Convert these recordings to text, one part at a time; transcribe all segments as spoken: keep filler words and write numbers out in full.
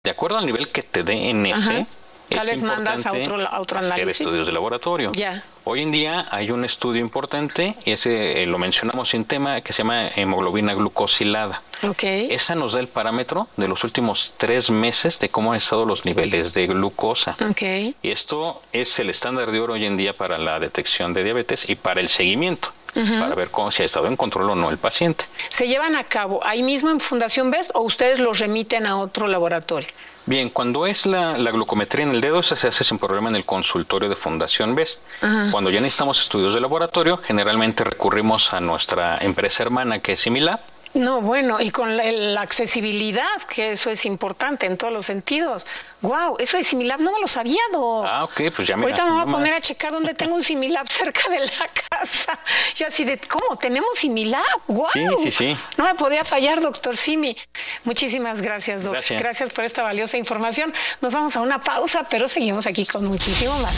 De acuerdo al nivel que te dé en ese, Ajá. Tal vez mandas a otro, a otro hacer análisis. estudios de laboratorio. Ya. Hoy en día hay un estudio importante, y ese eh, lo mencionamos sin tema, que se llama hemoglobina glucosilada. Okay. Esa nos da el parámetro de los últimos tres meses de cómo han estado los niveles de glucosa. Okay. Y esto es el estándar de oro hoy en día para la detección de diabetes y para el seguimiento, uh-huh. para ver cómo, si ha estado en control o no el paciente. ¿Se llevan a cabo ahí mismo en Fundación Best o ustedes los remiten a otro laboratorio? Bien, cuando es la, la glucometría en el dedo, esa se hace sin problema en el consultorio de Fundación Best. Ajá. Cuando ya necesitamos estudios de laboratorio, generalmente recurrimos a nuestra empresa hermana, que es Similab. No, bueno, y con la, la accesibilidad, que eso es importante en todos los sentidos. Wow, eso de Similab no me lo sabía, Doc. Ah, ok, pues ya me... Ahorita me voy a poner a checar dónde tengo un Similab cerca de la casa. Yo así de, ¿cómo? ¿Tenemos Similab? Wow. Sí, sí, sí. No me podía fallar, doctor Simi. Muchísimas gracias, Doc. Gracias. Gracias por esta valiosa información. Nos vamos a una pausa, pero seguimos aquí con muchísimo más.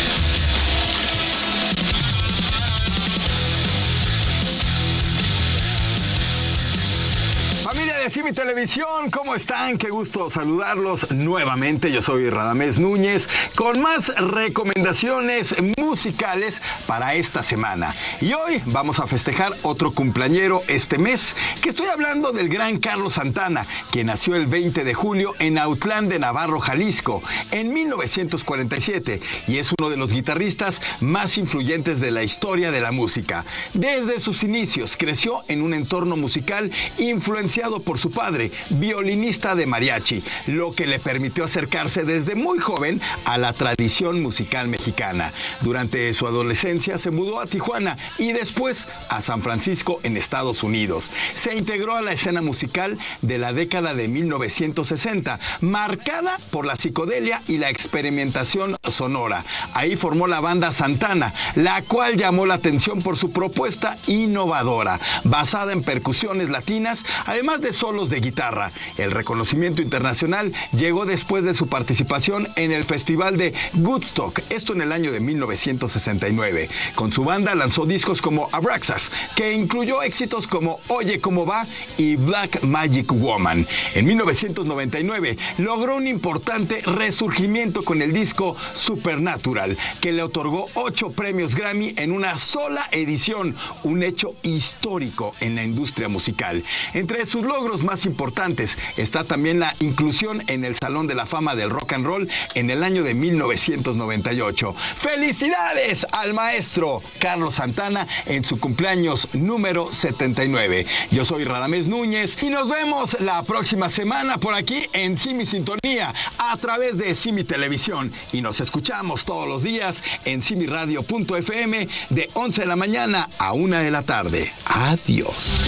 Familia de Simi Televisión, ¿cómo están? Qué gusto saludarlos nuevamente. Yo soy Radamés Núñez con más recomendaciones musicales para esta semana. Y hoy vamos a festejar otro cumpleañero este mes, que estoy hablando del gran Carlos Santana, que nació el veinte de julio en Autlán de Navarro, Jalisco, en mil novecientos cuarenta y siete, y es uno de los guitarristas más influyentes de la historia de la música. Desde sus inicios creció en un entorno musical influenciado por su padre, violinista de mariachi, lo que le permitió acercarse desde muy joven a la tradición musical mexicana. Durante su adolescencia se mudó a Tijuana y después a San Francisco en Estados Unidos. Se integró a la escena musical de la década de mil novecientos sesenta, marcada por la psicodelia y la experimentación sonora. Ahí formó la banda Santana, la cual llamó la atención por su propuesta innovadora, basada en percusiones latinas, además de solos de guitarra. El reconocimiento internacional llegó después de su participación en el Festival de Woodstock, esto en el año de mil novecientos sesenta y nueve. Con su banda lanzó discos como Abraxas, que incluyó éxitos como Oye Cómo Va y Black Magic Woman. En mil novecientos noventa y nueve logró un importante resurgimiento con el disco Supernatural, que le otorgó ocho premios Grammy en una sola edición, un hecho histórico en la industria musical. Entre sus logros más importantes está también la inclusión en el Salón de la Fama del Rock and Roll en el año de mil novecientos noventa y ocho. ¡Felicidades al maestro Carlos Santana en su cumpleaños número setenta y nueve! Yo soy Radamés Núñez y nos vemos la próxima semana por aquí en Simi Sintonía a través de Simi Televisión, y nos escuchamos todos los días en simi radio punto efe eme de once de la mañana a una de la tarde. Adiós.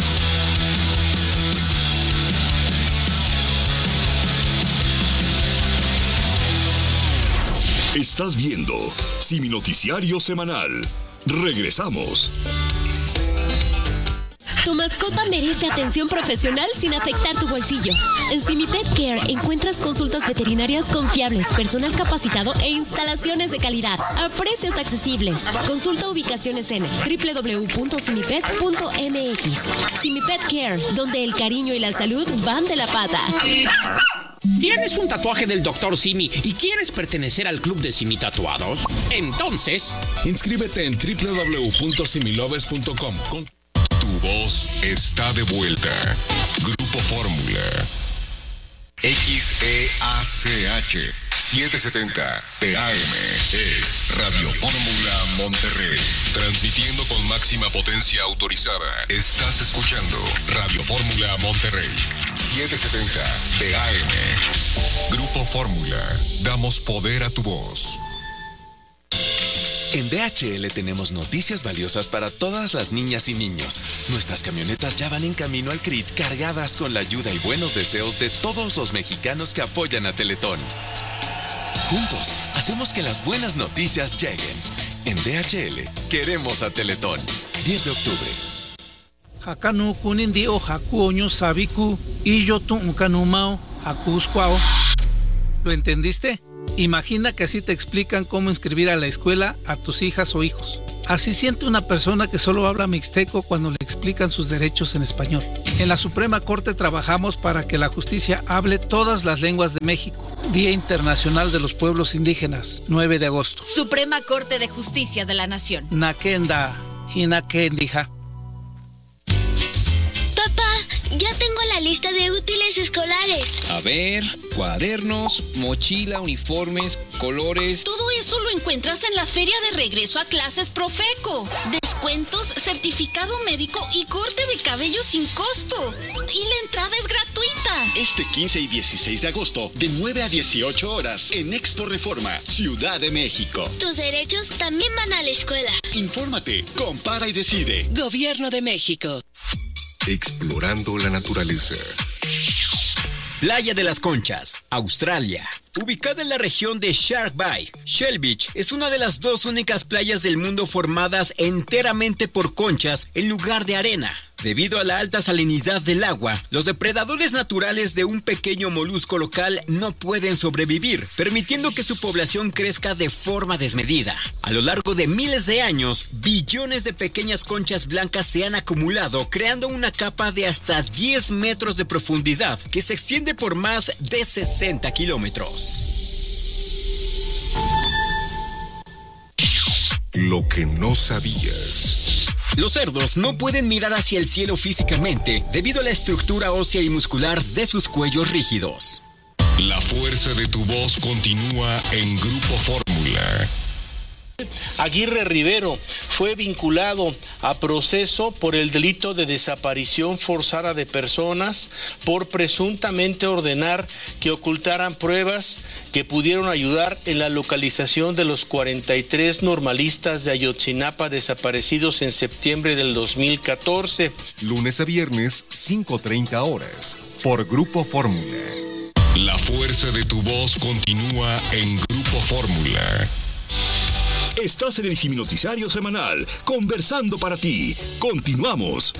Estás viendo Simi Noticiario Semanal. Regresamos. Tu mascota merece atención profesional sin afectar tu bolsillo. En Simi Pet Care encuentras consultas veterinarias confiables, personal capacitado e instalaciones de calidad a precios accesibles. Consulta ubicaciones en doble u doble u doble u punto simipet punto eme equis. Simi Pet Care, donde el cariño y la salud van de la pata. ¿Tienes un tatuaje del doctor Simi y quieres pertenecer al club de Simi Tatuados? Entonces, inscríbete en doble u doble u doble u punto similoves punto com. Tu voz está de vuelta. Grupo Fórmula. X E A C H setecientos setenta P A M es Radio Fórmula Monterrey. Transmitiendo con máxima potencia autorizada. Estás escuchando Radio Fórmula Monterrey. setecientos setenta P A M. Grupo Fórmula. Damos poder a tu voz. En D H L tenemos noticias valiosas para todas las niñas y niños. Nuestras camionetas ya van en camino al C R I T cargadas con la ayuda y buenos deseos de todos los mexicanos que apoyan a Teletón. Juntos, hacemos que las buenas noticias lleguen. En D H L, queremos a Teletón. diez de octubre. Hakanu kunindi o hakuoño sabiku y yo tu ukanumao hakuskwao. ¿Lo entendiste? Imagina que así te explican cómo inscribir a la escuela a tus hijas o hijos. Así siente una persona que solo habla mixteco cuando le explican sus derechos en español. En la Suprema Corte trabajamos para que la justicia hable todas las lenguas de México. Día Internacional de los Pueblos Indígenas, nueve de agosto. Suprema Corte de Justicia de la Nación. Nakenda, Hinakendija. Papá, ya tengo la lista de útiles escolares. A ver, cuadernos, mochila, uniformes, colores. Todo eso lo encuentras en la feria de regreso a clases Profeco. Descuentos, certificado médico y corte de cabello sin costo. Y la entrada es gratuita. Este quince y dieciséis de agosto, de nueve a dieciocho horas, en Expo Reforma, Ciudad de México. Tus derechos también van a la escuela. Infórmate, compara y decide. Gobierno de México. Explorando la naturaleza. Playa de las Conchas, Australia. Ubicada en la región de Shark Bay, Shell Beach es una de las dos únicas playas del mundo formadas enteramente por conchas en lugar de arena. Debido a la alta salinidad del agua, los depredadores naturales de un pequeño molusco local no pueden sobrevivir, permitiendo que su población crezca de forma desmedida. A lo largo de miles de años, billones de pequeñas conchas blancas se han acumulado, creando una capa de hasta diez metros de profundidad que se extiende por más de sesenta kilómetros. Lo que no sabías. Los cerdos no pueden mirar hacia el cielo físicamente debido a la estructura ósea y muscular de sus cuellos rígidos. La fuerza de tu voz continúa en Grupo Fórmula. Aguirre Rivero fue vinculado a proceso por el delito de desaparición forzada de personas por presuntamente ordenar que ocultaran pruebas que pudieron ayudar en la localización de los cuarenta y tres normalistas de Ayotzinapa desaparecidos en septiembre del dos mil catorce. Lunes a viernes, cinco treinta horas, por Grupo Fórmula. La fuerza de tu voz continúa en Grupo Fórmula. Estás en el Siminoticiario Semanal, conversando para ti. Continuamos.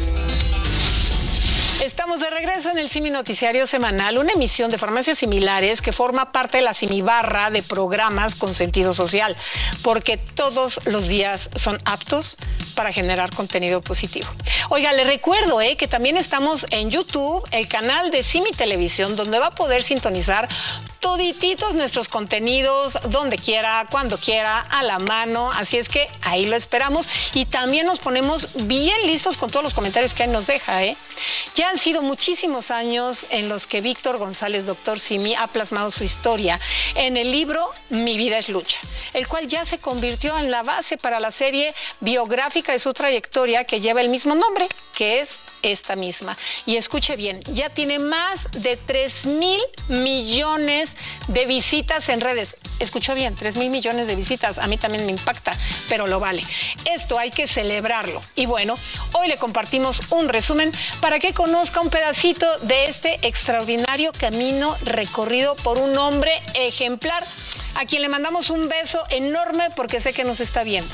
Estamos de regreso en el Simi Noticiario Semanal, una emisión de Farmacias Similares que forma parte de la Simibarra de programas con sentido social, porque todos los días son aptos para generar contenido positivo. Oiga, le recuerdo eh, que también estamos en YouTube, el canal de Simi Televisión, donde va a poder sintonizar todititos nuestros contenidos, donde quiera, cuando quiera, a la mano. Así es que ahí lo esperamos y también nos ponemos bien listos con todos los comentarios que él nos deja. ¿eh? Ya han sido muchísimos años en los que Víctor González, doctor Simi, ha plasmado su historia en el libro Mi vida es lucha, el cual ya se convirtió en la base para la serie biográfica de su trayectoria que lleva el mismo nombre, que es esta misma. Y escuche bien, ya tiene más de tres mil millones de visitas en redes. Escuchó bien, tres mil millones de visitas. A mí también me impacta, pero lo vale. Esto hay que celebrarlo. Y bueno, hoy le compartimos un resumen para que conozca un pedacito de este extraordinario camino recorrido por un hombre ejemplar, a quien le mandamos un beso enorme porque sé que nos está viendo.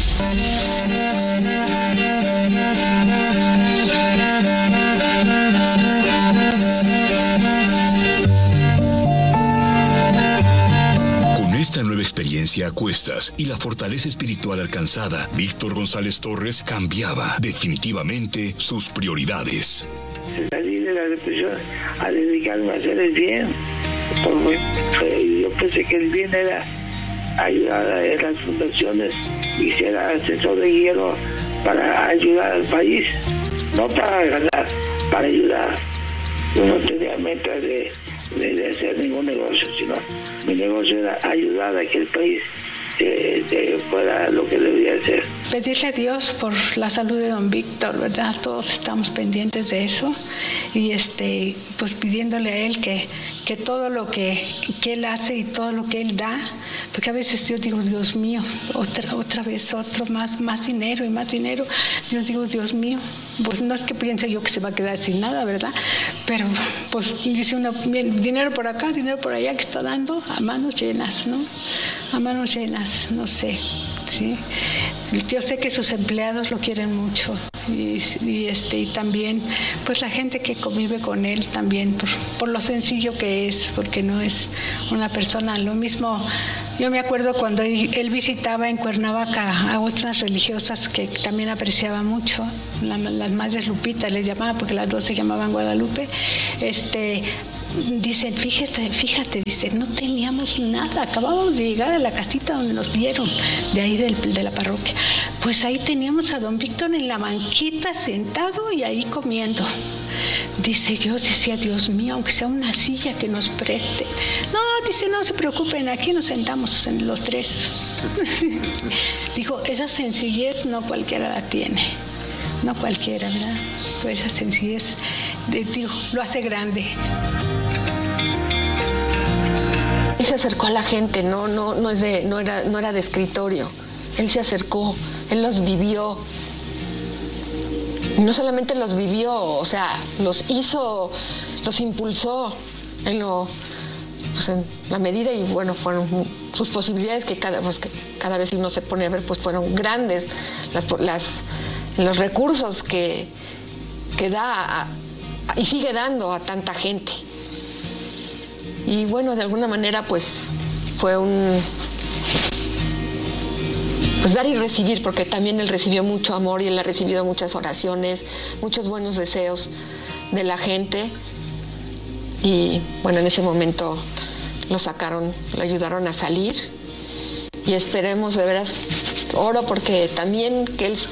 Con esta nueva experiencia a cuestas y la fortaleza espiritual alcanzada, Víctor González Torres cambiaba definitivamente sus prioridades. Salí de la depresión a dedicarme a hacer el bien, porque yo pensé que el bien era ayudar a las fundaciones y ser asesor de gobierno para ayudar al país, no para ganar, para ayudar. Yo no tenía meta de, de, de hacer ningún negocio, sino mi negocio era ayudar a que el país eh, eh, fuera lo que debía ser. Pedirle a Dios por la salud de don Víctor, ¿verdad? Todos estamos pendientes de eso y este, pues pidiéndole a él que, que todo lo que, que él hace y todo lo que él da, porque a veces yo digo, Dios mío, otra, otra vez otro, más, más dinero y más dinero. Yo digo, Dios mío, pues no es que piense yo que se va a quedar sin nada, ¿verdad? Pero pues dice uno, bien, dinero por acá, dinero por allá, que está dando a manos llenas, ¿no? A manos llenas, no sé, ¿sí? yo sé que sus empleados lo quieren mucho y, y, este, y también pues la gente que convive con él también, por, por lo sencillo que es, porque no es una persona, lo mismo. Yo me acuerdo cuando él visitaba en Cuernavaca a otras religiosas que también apreciaba mucho, la, las madres Lupita les llamaba, porque las dos se llamaban Guadalupe. Este, dicen, fíjate, fíjate, dice, no teníamos nada, acabábamos de llegar a la casita donde nos vieron, de ahí del, de la parroquia. Pues ahí teníamos a don Víctor en la banquita sentado y ahí comiendo. Dice, yo decía, Dios mío, aunque sea una silla que nos preste. No, dice, no se preocupen, aquí nos sentamos los tres. Dijo, esa sencillez no cualquiera la tiene. No cualquiera, ¿verdad? Pues esa sencillez, de, digo, lo hace grande. Él se acercó a la gente, no, no, no, es de, no, era, no era de escritorio. Él se acercó, él los vivió. Y no solamente los vivió, o sea, los hizo, los impulsó en, lo, pues en la medida y bueno, fueron sus posibilidades que cada, pues que cada vez uno se pone a ver, pues fueron grandes las, las, los recursos que, que da a, y sigue dando a tanta gente. Y bueno, de alguna manera pues fue un... pues dar y recibir, porque también él recibió mucho amor y él ha recibido muchas oraciones, muchos buenos deseos de la gente. Y bueno, en ese momento lo sacaron, lo ayudaron a salir. Y esperemos, de veras, oro porque también que él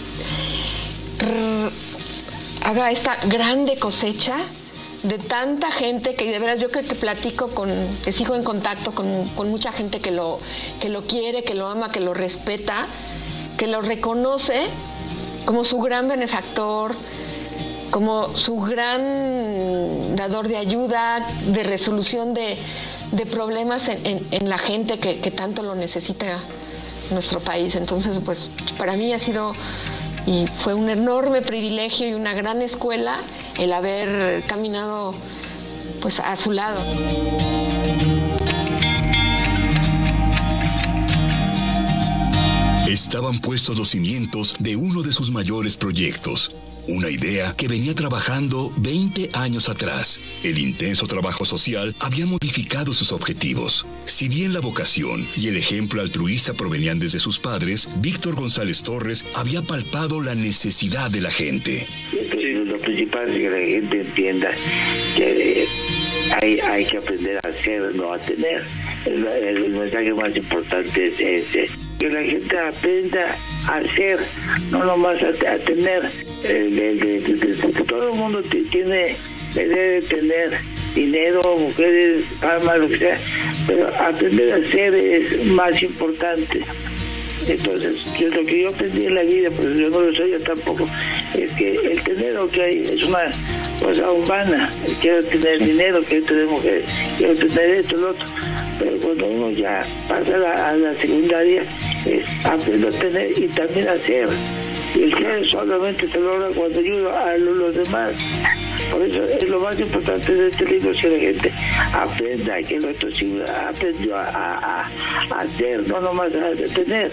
haga esta grande cosecha de tanta gente que de veras yo que, que platico con, que sigo en contacto con, con mucha gente que lo, que lo quiere, que lo ama, que lo respeta, que lo reconoce como su gran benefactor, como su gran dador de ayuda, de resolución de, de problemas en, en, en la gente que, que tanto lo necesita en nuestro país. Entonces, pues para mí ha sido y fue un enorme privilegio y una gran escuela el haber caminado pues a su lado. Estaban puestos los cimientos de uno de sus mayores proyectos, una idea que venía trabajando veinte años atrás. El intenso trabajo social había modificado sus objetivos. Si bien la vocación y el ejemplo altruista provenían desde sus padres, Víctor González Torres había palpado la necesidad de la gente. Lo principal es que la gente entienda que hay, hay que aprender a hacer, no a tener. El, el, el mensaje más importante es ese. Que la gente aprenda a hacer, no nomás a, a tener. El, el, el, el, el, todo el mundo t- tiene la idea de tener dinero, mujeres, fama, lo que sea, pero aprender a hacer es más importante. Entonces, yo, lo que yo aprendí en la vida, pues yo no lo soy yo tampoco, es que el tener, ok, es una cosa humana. Quiero tener dinero, quiero tener mujeres, quiero tener esto, lo otro. Pero cuando uno ya pasa a la, a la secundaria, es aprender a tener y también a hacer. Y el ser solamente se logra cuando ayuda a los, los demás. Por eso es lo más importante de este libro, es que la gente aprenda, que nuestro siglo aprendió a, a, a hacer, no nomás a tener.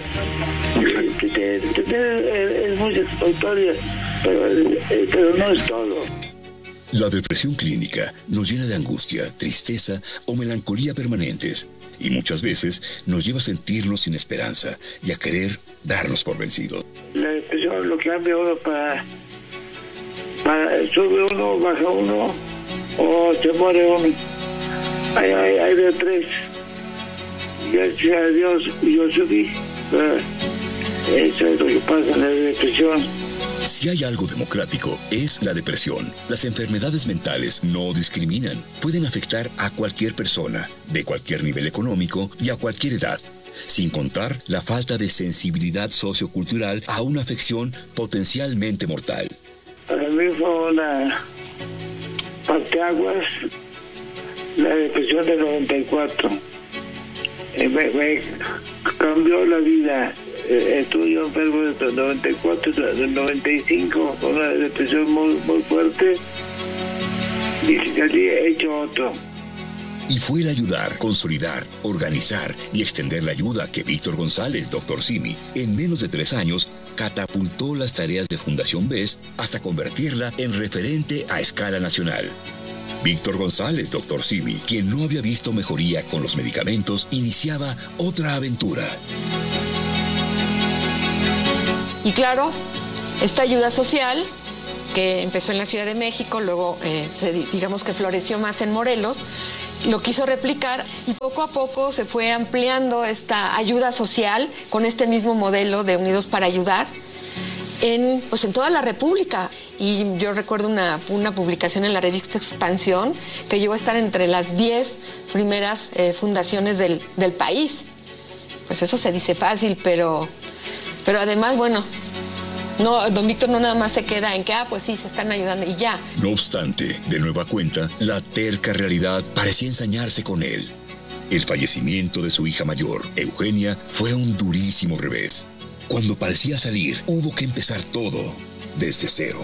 Tener es muy satisfactorio, pero, pero no es todo. La depresión clínica nos llena de angustia, tristeza o melancolía permanentes y muchas veces nos lleva a sentirnos sin esperanza y a querer darnos por vencidos. La depresión lo cambia uno para, para sube uno, baja uno o se muere uno. Hay, hay, hay de tres. Gracias a Dios yo subí. Eso es lo que pasa en la depresión. Si hay algo democrático, es la depresión. Las enfermedades mentales no discriminan. Pueden afectar a cualquier persona, de cualquier nivel económico y a cualquier edad, sin contar la falta de sensibilidad sociocultural a una afección potencialmente mortal. Para mí fue una parteaguas, la depresión del noventa y cuatro. Me, me cambió la vida. Estuve yo enfermo desde el noventa y cuatro, del noventa y cinco, con una depresión muy, muy fuerte, y salí hecho otro. Y fue el ayudar, consolidar, organizar y extender la ayuda que Víctor González, doctor Simi, en menos de tres años, catapultó las tareas de Fundación Best hasta convertirla en referente a escala nacional. Víctor González, doctor Simi, quien no había visto mejoría con los medicamentos, iniciaba otra aventura. Y claro, esta ayuda social, que empezó en la Ciudad de México, luego eh, se, digamos que floreció más en Morelos, lo quiso replicar y poco a poco se fue ampliando esta ayuda social con este mismo modelo de Unidos para Ayudar en, pues en toda la República. Y yo recuerdo una, una publicación en la revista Expansión que llegó a estar entre las diez primeras eh, fundaciones del, del país. Pues eso se dice fácil, pero, pero además, bueno, no, don Víctor no nada más se queda en que, ah, pues sí, se están ayudando y ya. No obstante, de nueva cuenta, la terca realidad parecía ensañarse con él. El fallecimiento de su hija mayor, Eugenia, fue un durísimo revés. Cuando parecía salir, hubo que empezar todo desde cero.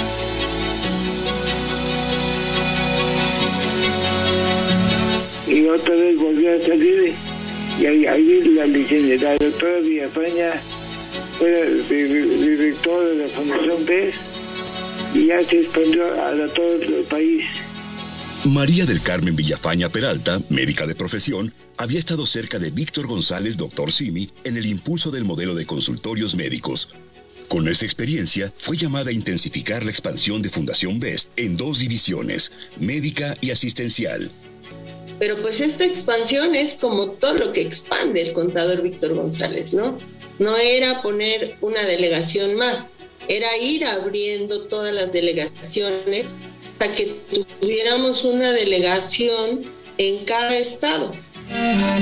Y otra vez volvió a salir y ahí, ahí la licenciada, la doctora Villafaña fue directora de la Fundación B E S y ya se expandió a, a todo el país. María del Carmen Villafaña Peralta, médica de profesión, había estado cerca de Víctor González, doctor Simi, en el impulso del modelo de consultorios médicos. Con esa experiencia, fue llamada a intensificar la expansión de Fundación B E S en dos divisiones, médica y asistencial. Pero pues esta expansión es como todo lo que expande el contador Víctor González, ¿no? No era poner una delegación más, era ir abriendo todas las delegaciones hasta que tuviéramos una delegación en cada estado.